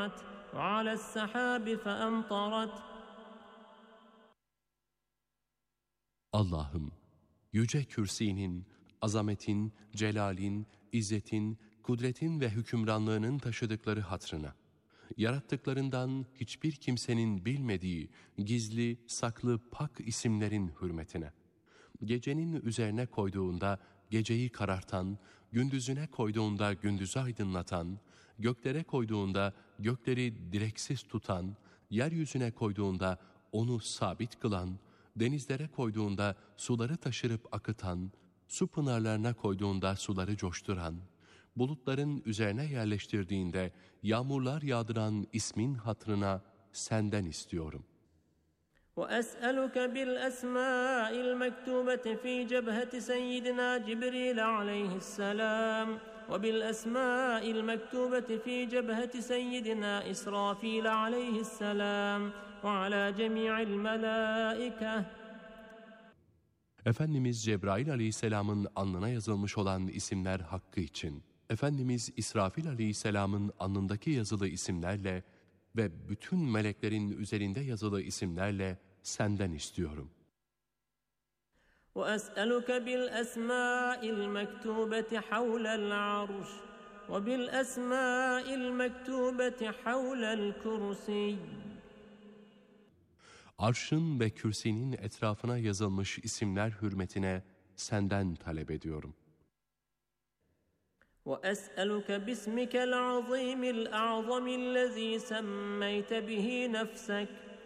فرفعت وعلى السحاب فأمطرت. Allah'ım, yüce kürsinin, azametin, celalin, izzetin, kudretin ve hükümranlığının taşıdıkları hatrına, yarattıklarından hiçbir kimsenin bilmediği gizli, saklı, pak isimlerin hürmetine, gecenin üzerine koyduğunda geceyi karartan, gündüzüne koyduğunda gündüzü aydınlatan, göklere koyduğunda gökleri direksiz tutan, yeryüzüne koyduğunda onu sabit kılan, denizlere koyduğunda suları taşırıp akıtan, su pınarlarına koyduğunda suları coşturan, bulutların üzerine yerleştirdiğinde yağmurlar yağdıran ismin hatrına senden istiyorum. وأسألك بالأسماء المكتوبة في جبهة سيدنا جبريل عليه السلام وبالأسماء المكتوبة في جبهة سيدنا إسرافيل عليه السلام وعلى جميع الملائكة. Efendimiz Cebrail aleyhisselamın alnına yazılmış olan isimler hakkı için, Efendimiz İsrafil aleyhisselamın alnındaki yazılı isimlerle ve bütün meleklerin üzerinde yazılı isimlerle senden istiyorum. وأسألك بالأسماء المكتوبة حول العرش وبالأسماء المكتوبة حول الكرسي. Arşın ve kürsinin etrafına yazılmış isimler hürmetine senden talep ediyorum. وأسألك باسمك العظيم الأعظم الذي سميت به نفسك.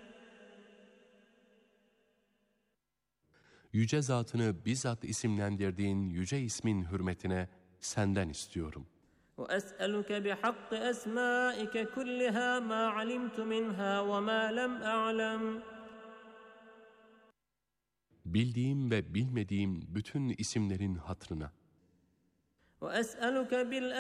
Yüce zatını bizzat isimlendirdiğin yüce ismin hürmetine senden istiyorum. وأسألك بحق أسمائك كلها ما علمت منها وما لم أعلم. Bildiğim ve bilmediğim bütün isimlerin hatrına. وأسألك